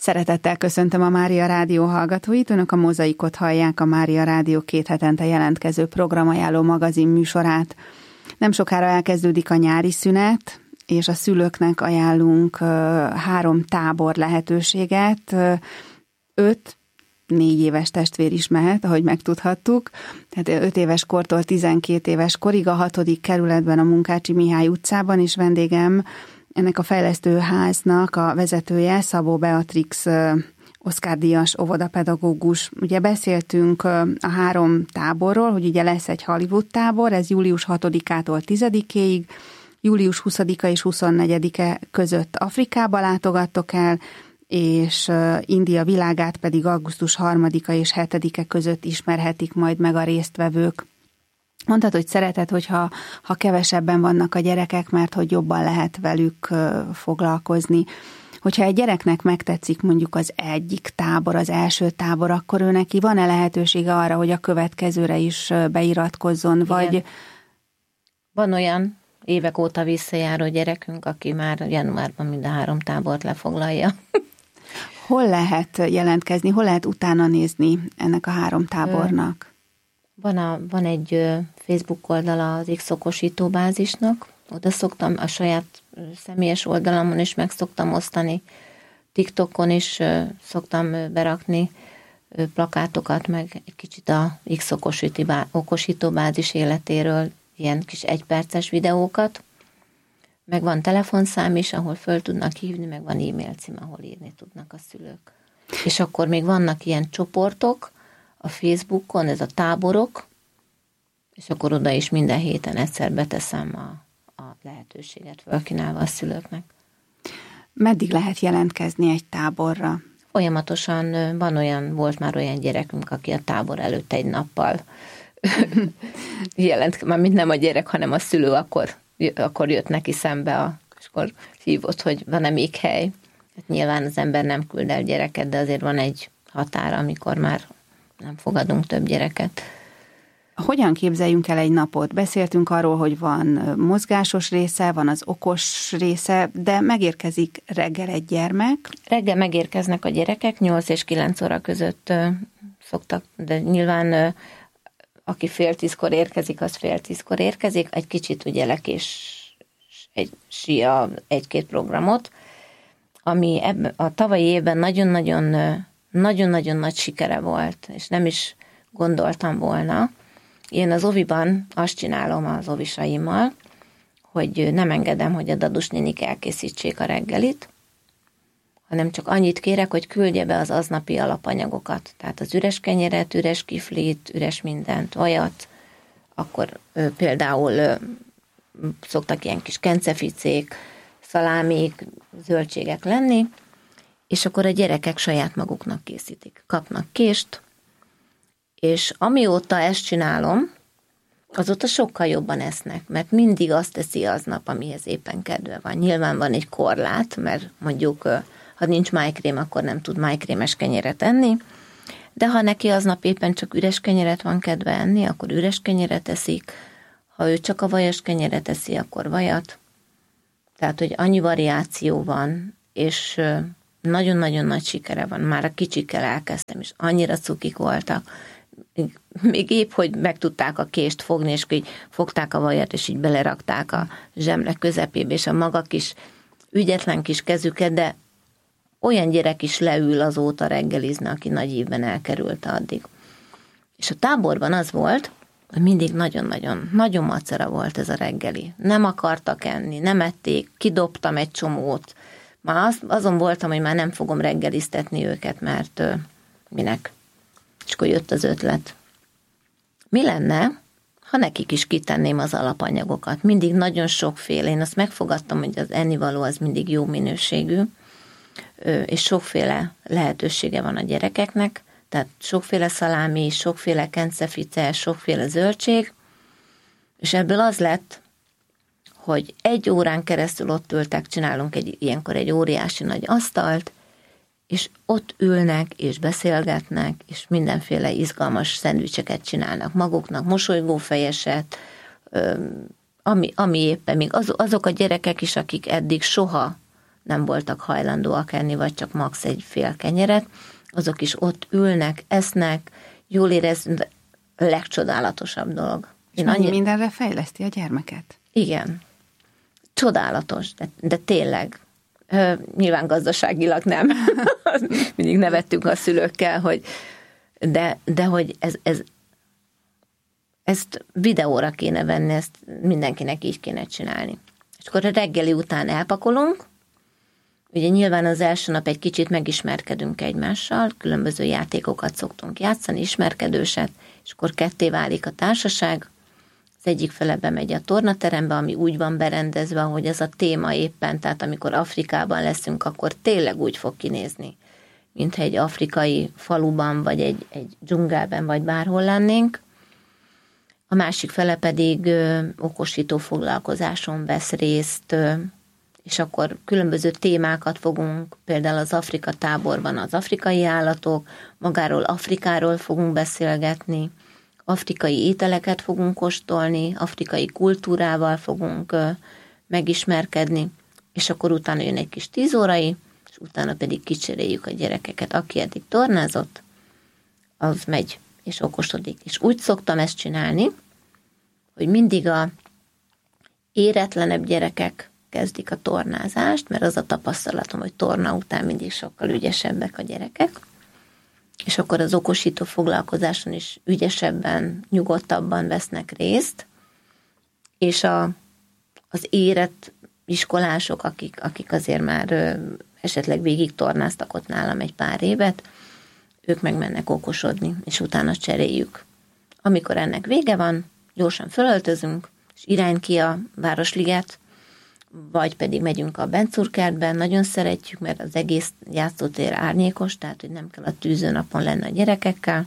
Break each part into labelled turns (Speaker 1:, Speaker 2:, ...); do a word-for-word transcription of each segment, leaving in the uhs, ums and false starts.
Speaker 1: Szeretettel köszöntöm a Mária Rádió hallgatóit. Önök a Mozaikot hallják, a Mária Rádió két hetente jelentkező programajánló magazin műsorát. Nem sokára elkezdődik a nyári szünet, és a szülőknek ajánlunk három tábor lehetőséget. Öt, négy éves testvér is mehet, ahogy megtudhattuk. Tehát öt éves kortól tizenkét éves korig a hatodik kerületben, a Munkácsi Mihály utcában, és vendégem ennek a fejlesztőháznak a vezetője, Szabó Beatrix Oscar-díjas óvodapedagógus. Ugye beszéltünk a három táborról, hogy ugye lesz egy Hollywood tábor, ez július hatodikától tizedikéig, július huszadika és huszonnegyedike között Afrikába látogattok el, és India világát pedig augusztus harmadika és hetedike között ismerhetik majd meg a résztvevők. Mondtad, hogy szereted, hogyha ha kevesebben vannak a gyerekek, mert hogy jobban lehet velük foglalkozni. Hogyha egy gyereknek megtetszik mondjuk az egyik tábor, az első tábor, akkor ő neki van-e lehetősége arra, hogy a következőre is beiratkozzon, vagy...
Speaker 2: Igen. Van olyan évek óta visszajáró gyerekünk, aki már januárban mind a három tábort lefoglalja.
Speaker 1: Hol lehet jelentkezni, hol lehet utána nézni ennek a három tábornak?
Speaker 2: Van, a, van egy Facebook oldala az X-okosító bázisnak, oda szoktam a saját személyes oldalamon is meg szoktam osztani, TikTokon is szoktam berakni plakátokat, meg egy kicsit a X-okosító bázis életéről, ilyen kis egyperces videókat, meg van telefonszám is, ahol föl tudnak hívni, meg van e-mail cím, ahol írni tudnak a szülők. És akkor még vannak ilyen csoportok a Facebookon, ez a táborok, és akkor oda is minden héten egyszer beteszem a, a lehetőséget felkínálva a szülőknek.
Speaker 1: Meddig lehet jelentkezni egy táborra?
Speaker 2: Folyamatosan van olyan, volt már olyan gyerekünk, aki a tábor előtt egy nappal jelent, már mint nem a gyerek, hanem a szülő, akkor, akkor jött neki szembe, a, és akkor hívott, hogy van-e még hely. Hát nyilván az ember nem küld el gyereket, de azért van egy határa, amikor már nem fogadunk több gyereket.
Speaker 1: Hogyan képzeljünk el egy napot? Beszéltünk arról, hogy van mozgásos része, van az okos része, de megérkezik reggel egy gyermek.
Speaker 2: Reggel megérkeznek a gyerekek, nyolc és kilenc óra között szoktak, de nyilván aki fél tízkor érkezik, az fél tízkor érkezik, egy kicsit ugye lekés egy sia egy-két programot, ami ebben, a tavalyi évben nagyon-nagyon nagyon-nagyon nagy sikere volt, és nem is gondoltam volna. Én az oviban azt csinálom az ovisaimmal, hogy nem engedem, hogy a dadus nénik elkészítsék a reggelit, hanem csak annyit kérek, hogy küldje be az aznapi alapanyagokat. Tehát az üres kenyeret, üres kiflit, üres mindent, vajat, akkor ö, például ö, szoktak ilyen kis kenceficék, szalámik, zöldségek lenni, és akkor a gyerekek saját maguknak készítik. Kapnak kést, és amióta ezt csinálom, azóta sokkal jobban esznek, mert mindig azt teszi aznap, amihez éppen kedve van. Nyilván van egy korlát, mert mondjuk, ha nincs májkrém, akkor nem tud májkrémes kenyeret enni, de ha neki aznap éppen csak üres kenyeret van kedve enni, akkor üres kenyeret eszik, ha ő csak a vajas kenyeret eszi, akkor vajat. Tehát, hogy annyi variáció van, és nagyon-nagyon nagy sikere van. Már a kicsikkel elkezdtem, és annyira cukik voltak. Még épp, hogy meg tudták a kést fogni, és így fogták a vajat, és így belerakták a zsemle közepébe, és a maga kis ügyetlen kis kezüket, de olyan gyerek is leül azóta reggelizni, aki nagy évben elkerült addig. És a táborban az volt, hogy mindig nagyon-nagyon, nagyon macera volt ez a reggeli. Nem akartak enni, nem ették, kidobtam egy csomót. Már az, azon voltam, hogy már nem fogom reggeliztetni őket, mert ö, minek? És akkor jött az ötlet. Mi lenne, ha nekik is kitenném az alapanyagokat? Mindig nagyon sokféle. Én azt megfogadtam, hogy az ennivaló az mindig jó minőségű, ö, és sokféle lehetősége van a gyerekeknek, tehát sokféle szalámi, sokféle kencefice, sokféle zöldség, és ebből az lett, hogy egy órán keresztül ott ültek, csinálunk egy, ilyenkor egy óriási nagy asztalt, és ott ülnek, és beszélgetnek, és mindenféle izgalmas szendvicseket csinálnak maguknak, mosolygófejeset, ami, ami éppen még az, azok a gyerekek is, akik eddig soha nem voltak hajlandóak enni, vagy csak max. Egy fél kenyeret, azok is ott ülnek, esznek, jól érezni, a legcsodálatosabb dolog.
Speaker 1: És annyi annyi... mindenre fejleszti a gyermeket.
Speaker 2: Igen. Csodálatos, de, de tényleg. Ö, nyilván gazdaságilag nem. Mindig nevettünk a szülőkkel, hogy de, de hogy ez, ez ezt videóra kéne venni, ezt mindenkinek így kéne csinálni. És akkor a reggeli után elpakolunk, ugye nyilván az első nap egy kicsit megismerkedünk egymással, különböző játékokat szoktunk játszani, ismerkedőset, és akkor ketté válik a társaság, az egyik fele bemegy a tornaterembe, ami úgy van berendezve, hogy ez a téma éppen, tehát amikor Afrikában leszünk, akkor tényleg úgy fog kinézni, mintha egy afrikai faluban, vagy egy, egy dzsungelben, vagy bárhol lennénk. A másik fele pedig ö, okosító foglalkozáson vesz részt, ö, és akkor különböző témákat fogunk, például az Afrika táborban az afrikai állatok, magáról Afrikáról fogunk beszélgetni, afrikai ételeket fogunk kóstolni, afrikai kultúrával fogunk ö, megismerkedni, és akkor utána jön egy kis tíz órai, és utána pedig kicseréljük a gyerekeket. Aki eddig tornázott, az megy és okosodik. És úgy szoktam ezt csinálni, hogy mindig a éretlenebb gyerekek kezdik a tornázást, mert az a tapasztalatom, hogy torna után mindig sokkal ügyesebbek a gyerekek, és akkor az okosító foglalkozáson is ügyesebben, nyugodtabban vesznek részt, és a, az érett iskolások, akik, akik azért már ö, esetleg végig tornáztak ott nálam egy pár évet, ők meg mennek okosodni, és utána cseréljük. Amikor ennek vége van, gyorsan fölöltözünk, és irány ki a Városliget, vagy pedig megyünk a Bencúrkertben, nagyon szeretjük, mert az egész játszótér árnyékos, tehát hogy nem kell a tűzőnapon lenni a gyerekekkel,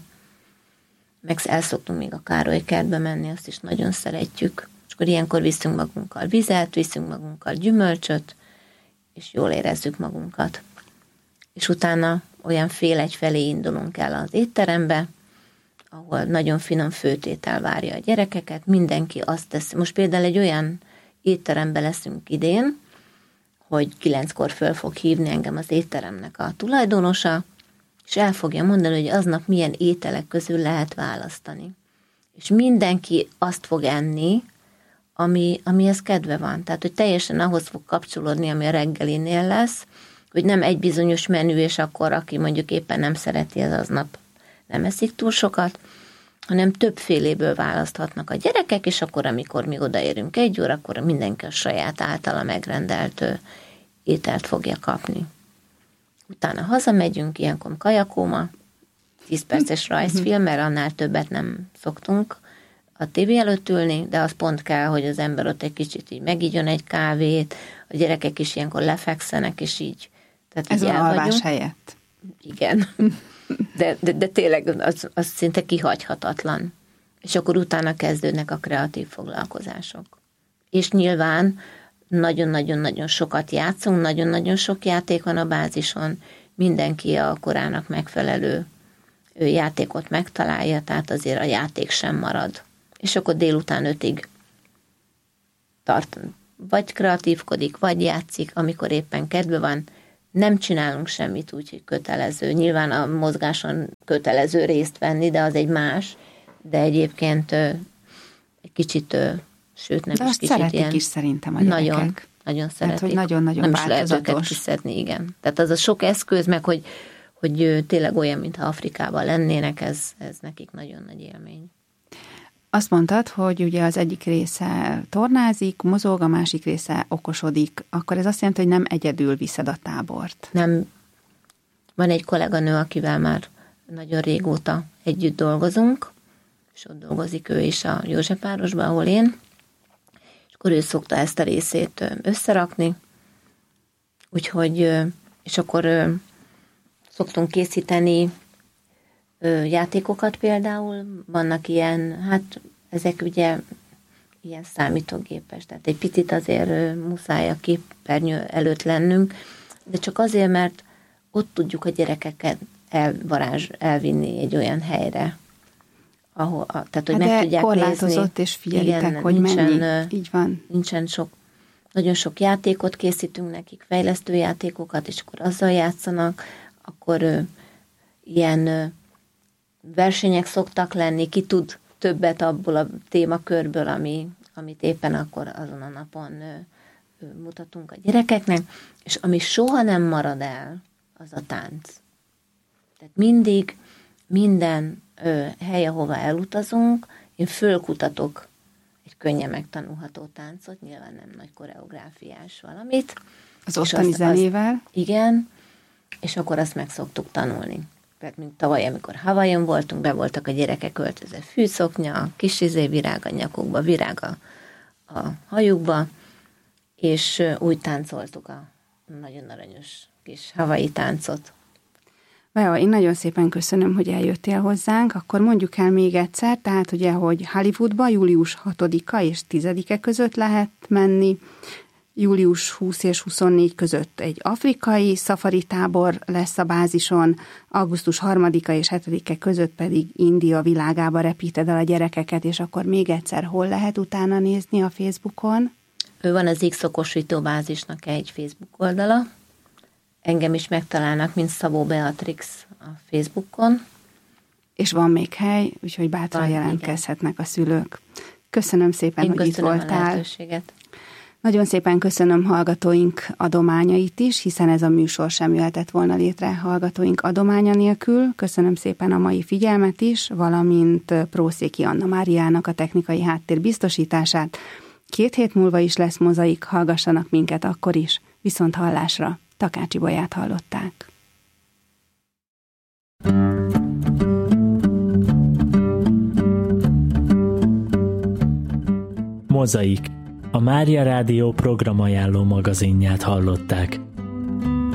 Speaker 2: meg elszoktunk még a Károly kertbe menni, azt is nagyon szeretjük, és akkor ilyenkor viszünk magunkkal vizet, viszünk magunkkal gyümölcsöt, és jól érezzük magunkat. És utána olyan fél egy felé indulunk el az étterembe, ahol nagyon finom főtétel várja a gyerekeket, mindenki azt teszi. Most például egy olyan étterembe leszünk idén, hogy kilenckor föl fog hívni engem az étteremnek a tulajdonosa, és el fogja mondani, hogy aznap milyen ételek közül lehet választani. És mindenki azt fog enni, ami, amihez kedve van. Tehát, hogy teljesen ahhoz fog kapcsolódni, ami a reggelinél lesz, hogy nem egy bizonyos menü, és akkor aki mondjuk éppen nem szereti, ez aznap nem eszik túl sokat, hanem többféléből választhatnak a gyerekek, és akkor, amikor mi odaérünk egy óra, akkor mindenki a saját általa megrendelt ételt fogja kapni. Utána hazamegyünk, ilyenkor kajakóma, tíz perces rajzfilm, mert annál többet nem szoktunk a tévé előtt ülni, de az pont kell, hogy az ember ott egy kicsit így megígyon egy kávét, a gyerekek is ilyenkor lefekszenek, és így. Tehát
Speaker 1: ez a alvás helyett.
Speaker 2: Igen. De, de, de tényleg az, az szinte kihagyhatatlan. És akkor utána kezdődnek a kreatív foglalkozások. És nyilván nagyon-nagyon-nagyon sokat játszunk, nagyon-nagyon sok játék van a bázison, mindenki a korának megfelelő játékot megtalálja, tehát azért a játék sem marad. És akkor délután ötig tart, vagy kreatívkodik, vagy játszik, amikor éppen kedve van. Nem csinálunk semmit úgy, hogy kötelező. Nyilván a mozgáson kötelező részt venni, de az egy más, de egyébként ö, egy kicsit, ö, sőt nem
Speaker 1: de
Speaker 2: is
Speaker 1: azt
Speaker 2: kicsit
Speaker 1: szeretik
Speaker 2: ilyen.
Speaker 1: is szerintem a gyerekek.
Speaker 2: Nagyon, nagyon szeretik.
Speaker 1: Tehát, hogy nagyon-nagyon
Speaker 2: nem
Speaker 1: változatos.
Speaker 2: Nem is lehet őket kiszedni, igen. Tehát az a sok eszköz, meg hogy, hogy ö, tényleg olyan, mintha Afrikában lennének, ez, ez nekik nagyon nagy élmény.
Speaker 1: Azt mondtad, hogy ugye az egyik része tornázik, mozog, a másik része okosodik. Akkor ez azt jelenti, hogy nem egyedül viszed a tábort. Nem.
Speaker 2: Van egy kolléganő, akivel már nagyon régóta együtt dolgozunk, és ott dolgozik ő is a Józsefvárosban, ahol én. És akkor ő szokta ezt a részét összerakni. Úgyhogy, és akkor szoktunk készíteni játékokat például, vannak ilyen, hát ezek ugye ilyen számítógépes, tehát egy picit azért muszáj a képernyő előtt lennünk, de csak azért, mert ott tudjuk a gyerekeket elvarázs, elvinni egy olyan helyre, ahol, tehát hogy
Speaker 1: hát
Speaker 2: meg tudják
Speaker 1: korlátozott
Speaker 2: nézni.
Speaker 1: És figyelitek, igen, hogy nincsen, mennyi, így van.
Speaker 2: Nincsen sok nagyon sok játékot készítünk nekik, fejlesztő játékokat, és akkor azzal játszanak, akkor ö, ilyen ö, versenyek szoktak lenni, ki tud többet abból a témakörből, ami, amit éppen akkor azon a napon ö, ö, mutatunk a gyerekeknek, és ami soha nem marad el, az a tánc. Tehát mindig, minden ö, hely, ahova elutazunk, én fölkutatok egy könnyen megtanulható táncot, nyilván nem nagy koreográfiás valamit.
Speaker 1: Az ottani zenével?
Speaker 2: Az, igen, és akkor azt meg szoktuk tanulni. Tehát mint tavaly, amikor Hawaiion voltunk, be voltak a gyerekek öltözve fűszoknya, kis izé virág a nyakukba, virág a, a hajukba, és úgy táncoltuk a nagyon aranyos kis hawaii táncot.
Speaker 1: Bea, én nagyon szépen köszönöm, hogy eljöttél hozzánk, akkor mondjuk el még egyszer, tehát ugye, hogy Hollywoodba július hatodika és tizedike között lehet menni, július huszadika és huszonnégyedike között egy afrikai szafari tábor lesz a bázison, augusztus harmadika és hetedike között pedig India világába repíted el a gyerekeket, és akkor még egyszer hol lehet utána nézni a Facebookon?
Speaker 2: Ő van az X-okosító bázisnak egy Facebook oldala, engem is megtalálnak, mint Szabó Beatrix a Facebookon.
Speaker 1: És van még hely, úgyhogy bátran van, jelentkezhetnek igen. a szülők. Köszönöm szépen,
Speaker 2: Én
Speaker 1: hogy itt voltál.
Speaker 2: A lehetőséget.
Speaker 1: Nagyon szépen köszönöm hallgatóink adományait is, hiszen ez a műsor sem jöhetett volna létre hallgatóink adománya nélkül. Köszönöm szépen a mai figyelmet is, valamint Prószéki Anna Máriának a technikai háttér biztosítását. Két hét múlva is lesz mozaik, hallgassanak minket akkor is. Viszont hallásra. Takács Ibolyát hallották.
Speaker 3: Mozaik. A Mária Rádió programajánló magazinját hallották.